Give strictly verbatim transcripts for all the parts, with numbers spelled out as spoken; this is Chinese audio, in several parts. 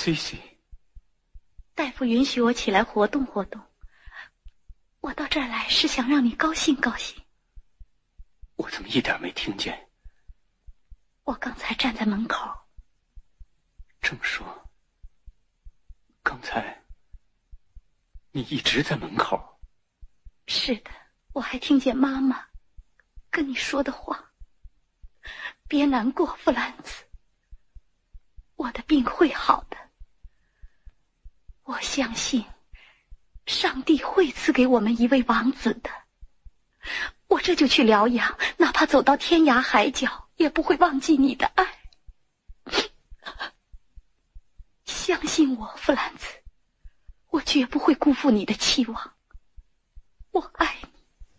崔西， 大夫允许我起来活动活动，我到这儿来是想让你高兴高兴。 我怎么一点没听见？ 我刚才站在门口。 这么说，刚才你一直在门口？ 是的，我还听见妈妈跟你说的话。别难过，弗兰茨，我的病会好的。我相信上帝会赐给我们一位王子的。我这就去疗养，哪怕走到天涯海角，也不会忘记你的爱。相信我，弗兰茨，我绝不会辜负你的期望。我爱你。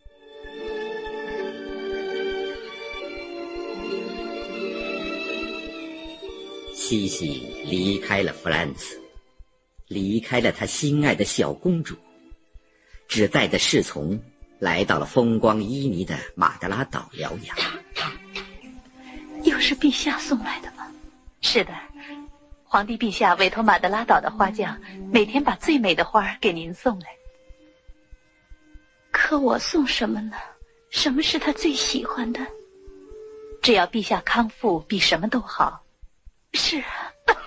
西西离开了弗兰茨，离开了他心爱的小公主，只带着侍从来到了风光旖旎的马德拉岛疗养。 又是陛下送来的吗？ 是的，皇帝陛下委托马德拉岛的花匠每天把最美的花给您送来。 可我送什么呢？什么是他最喜欢的？ 只要陛下康复，比什么都好。 是啊。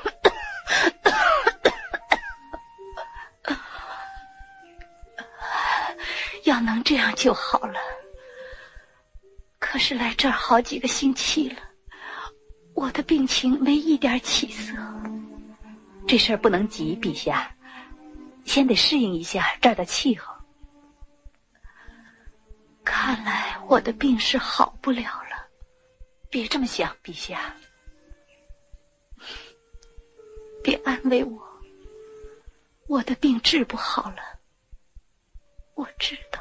要能这样就好了。可是来这儿好几个星期了，我的病情没一点起色。 这事儿不能急，陛下，先得适应一下这儿的气候。 看来我的病是好不了了。 别这么想，陛下。 别安慰我，我的病治不好了。我知道。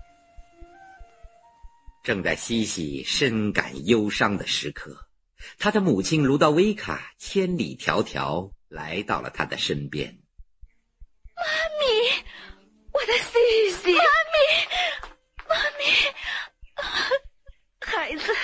正在西西深感忧伤的时刻，他的母亲卢道维卡千里迢迢来到了他的身边。 妈咪，我的西西，妈咪，妈咪，孩子，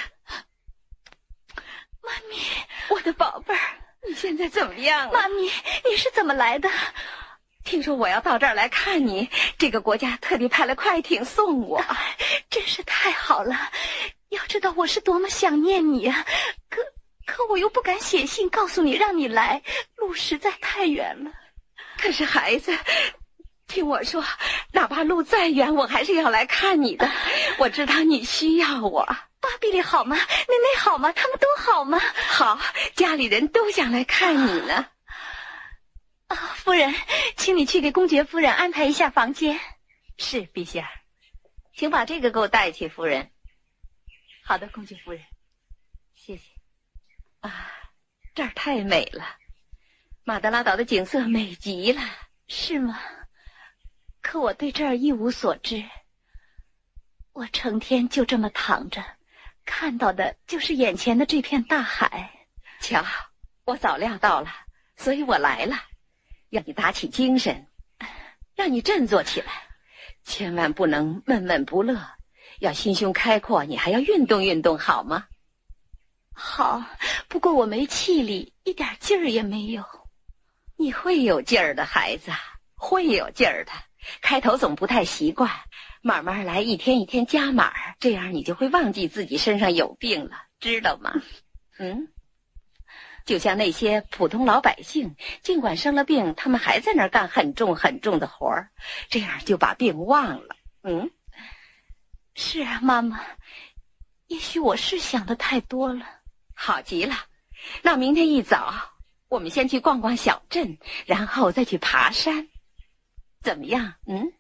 妈咪，我的宝贝儿， 你现在怎么样了？ 妈咪，你是怎么来的？ 听说我要到这儿来看你，这个国家特地派了快艇送我， 真是太好了。要知道我是多么想念你啊，可可我又不敢写信告诉你让你来，路实在太远了。 可是孩子，听我说，哪怕路再远，我还是要来看你的。我知道你需要我。 巴比里好吗？妹妹好吗？他们都好吗？ 好，家里人都想来看你呢。 啊，夫人，请你去给公爵夫人安排一下房间。 是，陛下。请把这个给我带去，夫人。好的，公爵夫人。谢谢。 啊，这儿太美了，马德拉岛的景色美极了。 是吗？可我对这儿一无所知。我成天就这么躺着，看到的就是眼前的这片大海。 瞧，我早料到了，所以我来了，让你打起精神，让你振作起来，千万不能闷闷不乐，要心胸开阔，你还要运动运动，好吗？ 好，不过我没气力，一点劲儿也没有。 你会有劲儿的，孩子，会有劲儿的。开头总不太习惯，慢慢来，一天一天加码，这样你就会忘记自己身上有病了，知道吗？嗯，就像那些普通老百姓，尽管生了病，他们还在那儿干很重很重的活儿，这样就把病忘了。嗯， 是啊，妈妈，也许我是想的太多了。 好极了，那明天一早我们先去逛逛小镇，然后再去爬山，怎么样？嗯，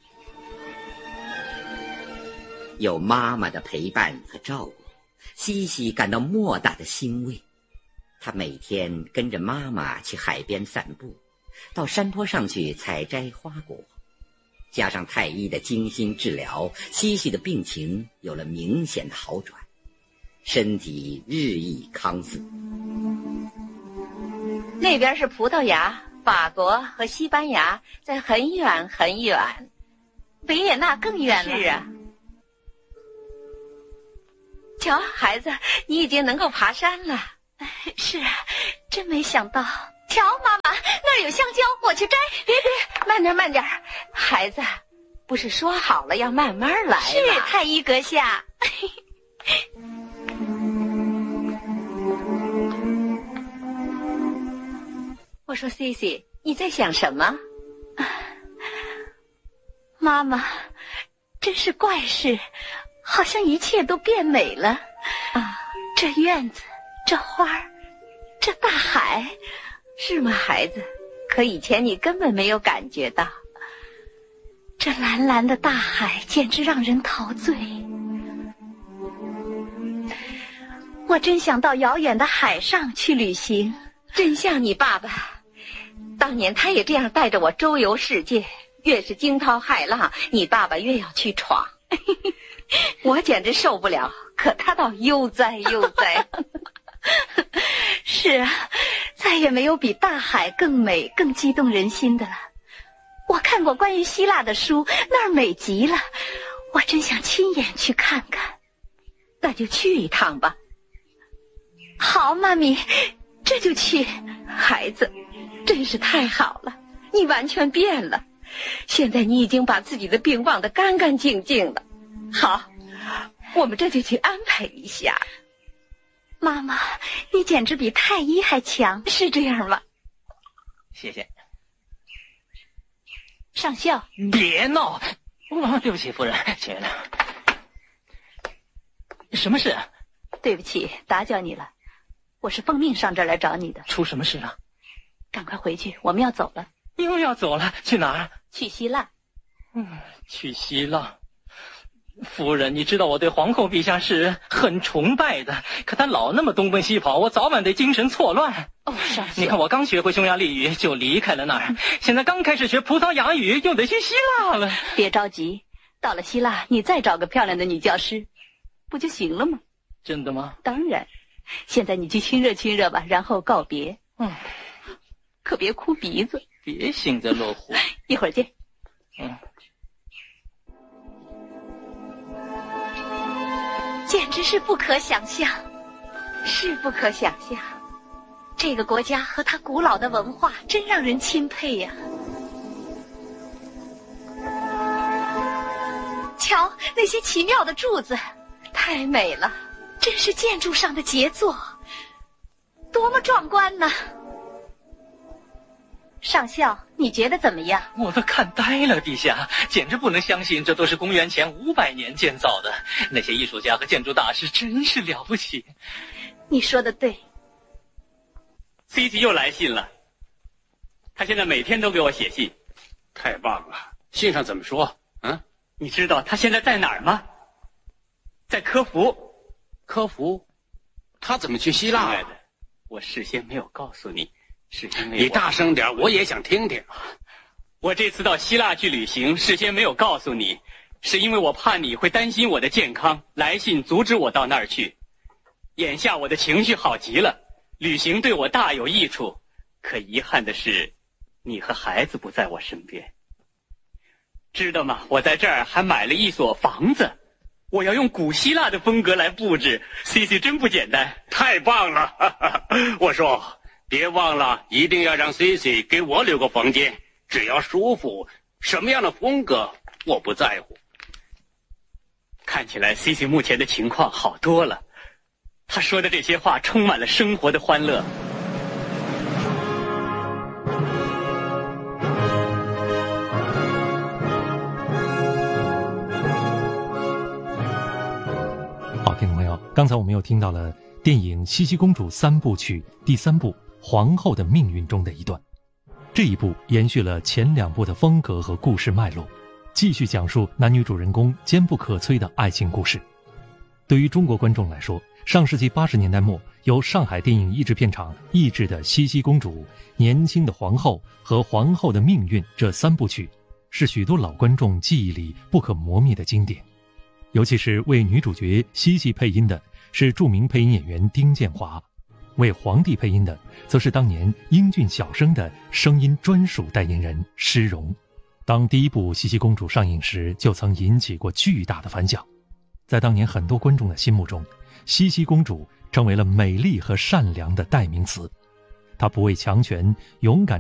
有妈妈的陪伴和照顾，西西感到莫大的欣慰。她每天跟着妈妈去海边散步，到山坡上去采摘花果。加上太医的精心治疗，西西的病情有了明显的好转，身体日益康复。 那边是葡萄牙、法国和西班牙，在很远很远，维也纳更远了。 是啊，瞧，孩子，你已经能够爬山了。 是啊，真没想到。瞧，妈妈，那我去摘。 别别，慢点慢点，孩子，不是说好了要慢慢来吗？ 是太医阁下。 我说 C C， 你在想什么？ 妈妈，真是怪事，好像一切都变美了啊！这院子，这花儿，这大海， 是吗，孩子？可以前你根本没有感觉到。 这蓝蓝的大海简直让人陶醉。我真想到遥远的海上去旅行， 真像你爸爸。当年他也这样带着我周游世界，越是惊涛骇浪，你爸爸越要去闯。我简直受不了，可他倒悠哉悠哉。 是啊，再也没有比大海更美更激动人心的了。我看过关于希腊的书，那儿美极了，我真想亲眼去看看。 那就去一趟吧。 好，妈咪，这就去。 孩子，真是太好了，你完全变了。现在你已经把自己的病忘得干干净净了。好，我们这就去安排一下。 妈妈，你简直比太医还强， 是这样吗？ 谢谢。 上校， 别闹！哦，对不起，夫人，亲爱的。什么事？ 对不起，打搅你了。我是奉命上这儿来找你的。 出什么事了？ 赶快回去，我们要走了。 又要走了？去哪儿？ 去希腊。 嗯，去希腊。夫人，你知道我对皇后陛下是很崇拜的，可他老那么东奔西跑，我早晚得精神错乱。 哦，上校， 你看我刚学会匈牙利语就离开了那儿，现在刚开始学葡萄牙语又得去希腊了。 别着急，到了希腊你再找个漂亮的女教师，不就行了吗？ 真的吗？ 当然。现在你去亲热亲热吧，然后告别。 嗯， 可别哭鼻子， 别幸灾乐祸。 一会儿见。 嗯。 简直是不可想象， 是不可想象。 这个国家和它古老的文化真让人钦佩呀。瞧那些奇妙的柱子， 太美了， 真是建筑上的杰作，多么壮观呢！上校，你觉得怎么样？ 我都看呆了，陛下，简直不能相信这都是公元前五百年建造的。那些艺术家和建筑大师真是了不起。 你说的对。 C C 又来信了，他现在每天都给我写信。 太棒了！信上怎么说？嗯， 你知道他现在在哪儿吗？在科孚。 科孚？他怎么去希腊？ 亲爱的，我事先没有告诉你。是因为你大声点，我也想听听。 我这次到希腊去旅行，事先没有告诉你，是因为我怕你会担心我的健康，来信阻止我到那儿去。眼下我的情绪好极了，旅行对我大有益处。可遗憾的是，你和孩子不在我身边。知道吗？我在这儿还买了一所房子，我要用古希腊的风格来布置。C C 真不简单， 太棒了！哈哈，我说。别忘了，一定要让 C C 给我留个房间，只要舒服，什么样的风格我不在乎。 看起来 C C 目前的情况好多了，他说的这些话充满了生活的欢乐。 好，听众朋友，刚才我们又听到了电影《茜茜公主》三部曲第三部皇后的命运中的一段。这一部延续了前两部的风格和故事脉络，继续讲述男女主人公坚不可摧的爱情故事。对于中国观众来说，上世纪八十年代末由上海电影译制片厂译制的《茜茜公主》、《年轻的皇后》和《皇后的命运》这三部曲，是许多老观众记忆里不可磨灭的经典。尤其是为女主角茜茜配音的是著名配音演员丁建华，为皇帝配音的则是当年英俊小生的声音专属代言人施荣。当第一部《茜茜公主》上映时，就曾引起过巨大的反响。在当年很多观众的心目中，茜茜公主成为了美丽和善良的代名词。她不畏强权，勇敢